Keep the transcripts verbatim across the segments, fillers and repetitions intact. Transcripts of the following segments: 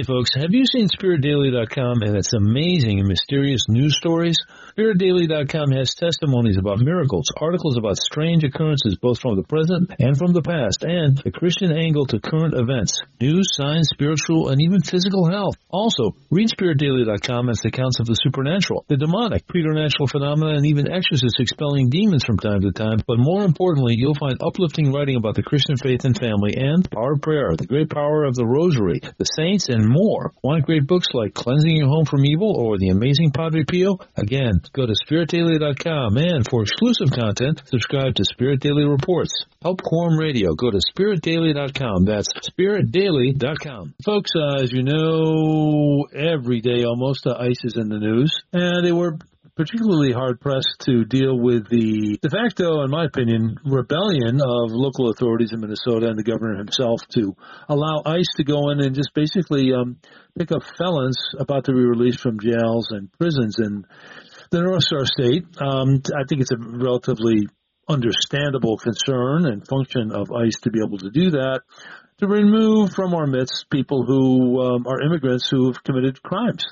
Hey folks, have you seen Spirit Daily dot com and its amazing and mysterious news stories? Spirit Daily dot com has testimonies about miracles, articles about strange occurrences both from the present and from the past, and the Christian angle to current events, news, science, spiritual, and even physical health. Also, read Spirit Daily dot com as accounts of the supernatural, the demonic, preternatural phenomena, and even exorcists expelling demons from time to time. But more importantly, you'll find uplifting writing about the Christian faith and family and power of prayer, the great power of the rosary, the saints, and more. Want great books like Cleansing Your Home from Evil or The Amazing Padre Pio? Again, go to Spirit Daily dot com, and for exclusive content, subscribe to Spirit Daily Reports. Help Quorum Radio. Go to Spirit Daily dot com. That's Spirit Daily dot com. Folks, uh, as you know, every day almost uh, ICE is in the news, and they were particularly hard-pressed to deal with the de facto, in my opinion, rebellion of local authorities in Minnesota and the governor himself to allow ICE to go in and just basically um, pick up felons about to be released from jails and prisons in the North Star State. Um, I think it's a relatively understandable concern and function of ICE to be able to do that, to remove from our midst people who um, are immigrants who have committed crimes.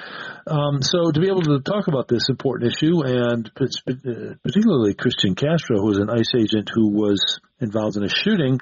Um, so to be able to talk about this important issue, and particularly Christian Castro, who was an ICE agent who was involved in a shooting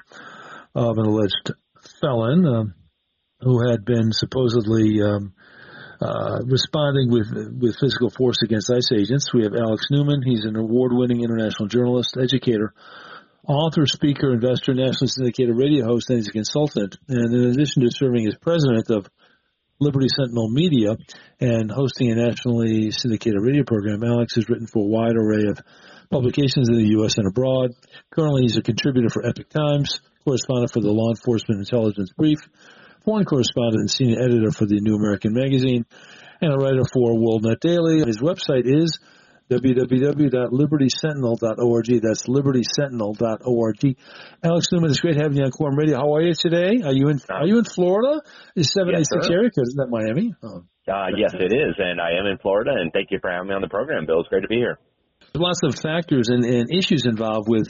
of an alleged felon um, who had been supposedly um, uh, responding with with physical force against ICE agents, we have Alex Newman. He's an award-winning international journalist, educator, author, speaker, investor, nationally syndicated radio host, and he's a consultant. And in addition to serving as president of Liberty Sentinel Media and hosting a nationally syndicated radio program, Alex has written for a wide array of publications in the U S and abroad. Currently, he's a contributor for Epoch Times, correspondent for the Law Enforcement Intelligence Brief, foreign correspondent and senior editor for the New American Magazine, and a writer for WorldNet Daily. His website is w w w dot liberty sentinel dot org. That's liberty sentinel dot org. Alex Newman, it's great having you on Quorum Radio. How are you today? Are you in Are you in Florida? Is seven eight six area code? Isn't that Miami? Oh. Uh, yes, it is, and I am in Florida, and thank you for having me on the program, Bill. It's great to be here. There's lots of factors and, and issues involved with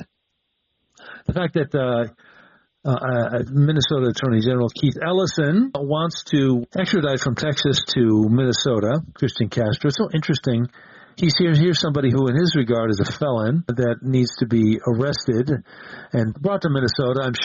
the fact that uh, uh, Minnesota Attorney General Keith Ellison wants to extradite from Texas to Minnesota Christian Castro. It's so interesting. He's here, here's somebody who, in his regard, is a felon that needs to be arrested and brought to Minnesota. I'm